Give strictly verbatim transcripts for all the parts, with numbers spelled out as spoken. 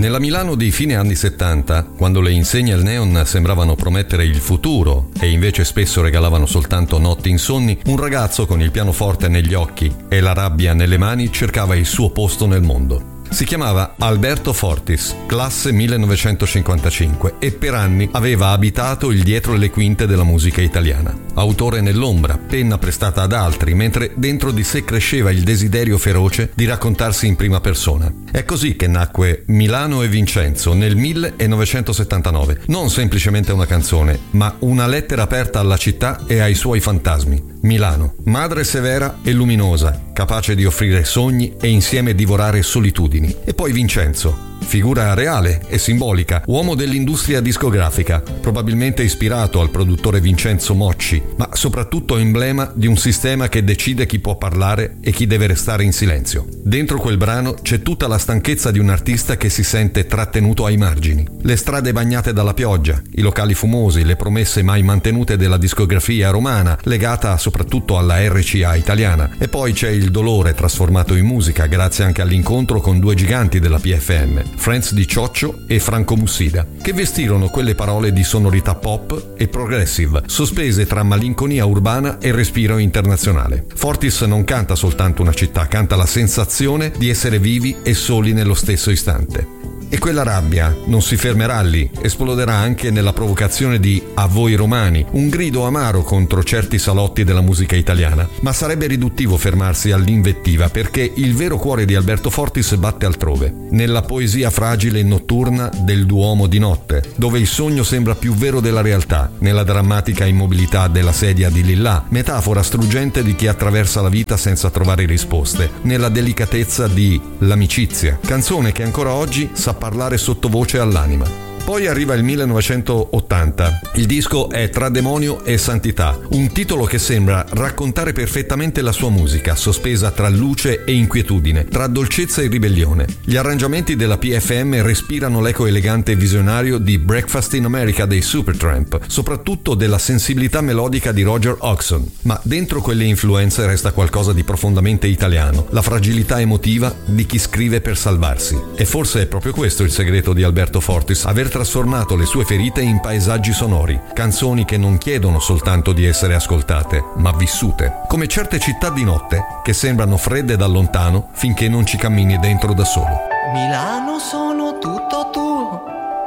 Nella Milano di fine anni settanta, quando le insegne al neon sembravano promettere il futuro e invece spesso regalavano soltanto notti insonni, un ragazzo con il pianoforte negli occhi e la rabbia nelle mani cercava il suo posto nel mondo. Si chiamava Alberto Fortis, classe millenovecentocinquantacinque, e per anni aveva abitato il dietro le quinte della musica italiana. Autore nell'ombra, penna prestata ad altri, mentre dentro di sé cresceva il desiderio feroce di raccontarsi in prima persona. È così che nacque Milano e Vincenzo nel millenovecentosettantanove, non semplicemente una canzone, ma una lettera aperta alla città e ai suoi fantasmi. Milano, madre severa e luminosa, capace di offrire sogni e insieme divorare solitudini. E poi Vincenzo, figura reale e simbolica, uomo dell'industria discografica, probabilmente ispirato al produttore Vincenzo Mocci, ma soprattutto emblema di un sistema che decide chi può parlare e chi deve restare in silenzio. Dentro quel brano c'è tutta la stanchezza di un artista che si sente trattenuto ai margini. Le strade bagnate dalla pioggia, i locali fumosi, le promesse mai mantenute della discografia romana, legata soprattutto alla R C A italiana. E poi c'è il dolore trasformato in musica grazie anche all'incontro con due giganti della P F M, Franz Di Cioccio e Franco Mussida, che vestirono quelle parole di sonorità pop e progressive, sospese tra malinconia urbana e respiro internazionale. Fortis non canta soltanto una città, canta la sensazione di essere vivi e soli nello stesso istante. E quella rabbia non si fermerà lì, esploderà anche nella provocazione di A voi romani, un grido amaro contro certi salotti della musica italiana. Ma sarebbe riduttivo fermarsi all'invettiva, perché il vero cuore di Alberto Fortis batte altrove, nella poesia fragile e notturna del Duomo di notte, dove il sogno sembra più vero della realtà, nella drammatica immobilità della sedia di Lillà, metafora struggente di chi attraversa la vita senza trovare risposte, nella delicatezza di L'amicizia, canzone che ancora oggi sa parlare sottovoce all'anima. Poi arriva il millenovecentottanta. Il disco è Tra demonio e santità, un titolo che sembra raccontare perfettamente la sua musica, sospesa tra luce e inquietudine, tra dolcezza e ribellione. Gli arrangiamenti della P F M respirano l'eco elegante e visionario di Breakfast in America dei Supertramp, soprattutto della sensibilità melodica di Roger Hodgson. Ma dentro quelle influenze resta qualcosa di profondamente italiano, la fragilità emotiva di chi scrive per salvarsi. E forse è proprio questo il segreto di Alberto Fortis, aver trasformato le sue ferite in paesaggi sonori, canzoni che non chiedono soltanto di essere ascoltate, ma vissute, come certe città di notte che sembrano fredde da lontano finché non ci cammini dentro da solo. Milano, sono tutto tuo,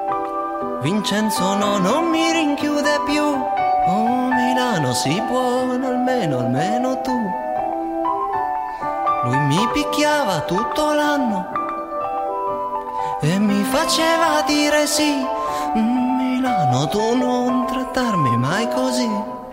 Vincenzo no, non mi rinchiude più. Oh Milano, si può, almeno, almeno tu. Lui mi picchiava tutto l'anno e mi faceva dire sì. Milano, tu non trattarmi mai così.